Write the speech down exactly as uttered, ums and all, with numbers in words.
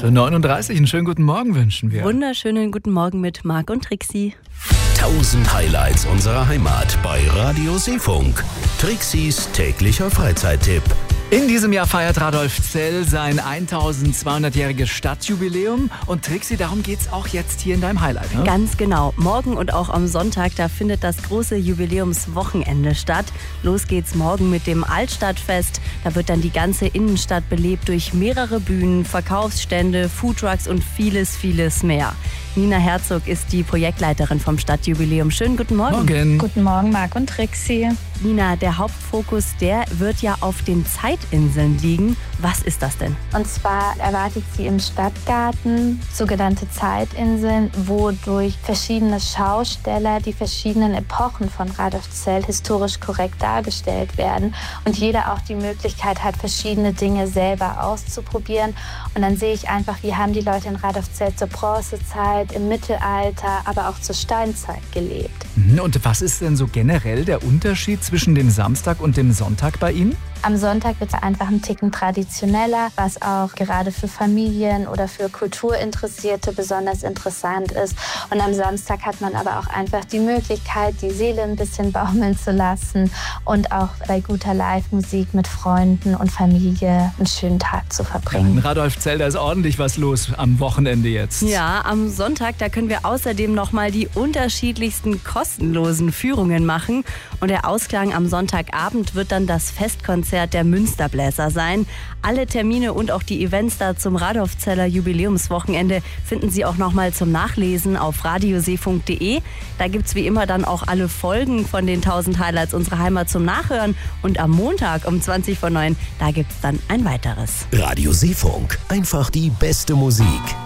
neun Uhr dreißig, einen schönen guten Morgen wünschen wir. Wunderschönen guten Morgen mit Marc und Trixie. Tausend Highlights unserer Heimat bei Radio Seefunk. Trixis täglicher Freizeittipp. In diesem Jahr feiert Radolfzell sein eintausendzweihundertjähriges Stadtjubiläum. Und Trixie, darum geht's auch jetzt hier in deinem Highlight, ne? Ganz genau. Morgen und auch am Sonntag, da findet das große Jubiläumswochenende statt. Los geht's morgen mit dem Altstadtfest. Da wird dann die ganze Innenstadt belebt durch mehrere Bühnen, Verkaufsstände, Foodtrucks und vieles, vieles mehr. Nina Herzog ist die Projektleiterin vom Stadtjubiläum. Schönen guten Morgen. Morgen. Guten Morgen, Marc und Trixie. Nina, der Hauptfokus, der wird ja auf den Zeitinseln liegen. Was ist das denn? Und zwar erwartet sie im Stadtgarten sogenannte Zeitinseln, wo durch verschiedene Schausteller die verschiedenen Epochen von Radolfzell historisch korrekt dargestellt werden und jeder auch die Möglichkeit hat, verschiedene Dinge selber auszuprobieren. Und dann sehe ich einfach, wie haben die Leute in Radolfzell zur Bronzezeit, im Mittelalter, aber auch zur Steinzeit gelebt. Und was ist denn so generell der Unterschied zwischen dem Samstag und dem Sonntag bei Ihnen? Am Sonntag wird es einfach ein Ticken traditioneller, was auch gerade für Familien oder für Kulturinteressierte besonders interessant ist. Und am Samstag hat man aber auch einfach die Möglichkeit, die Seele ein bisschen baumeln zu lassen und auch bei guter Live-Musik mit Freunden und Familie einen schönen Tag zu verbringen. In Radolfzell, da ist ordentlich was los am Wochenende jetzt. Ja, am Sonntag, da können wir außerdem nochmal die unterschiedlichsten kostenlosen Führungen machen. Und der Ausklang am Sonntagabend wird dann das Festkonzert der Münsterbläser sein. Alle Termine und auch die Events da zum Radolfzeller Jubiläumswochenende finden Sie auch nochmal zum Nachlesen auf radioseefunk punkt de. Da gibt es wie immer dann auch alle Folgen von den tausend Highlights unserer Heimat zum Nachhören. Und am Montag um zwanzig vor neun, da gibt es dann ein weiteres. Radio Seefunk. Einfach die beste Musik.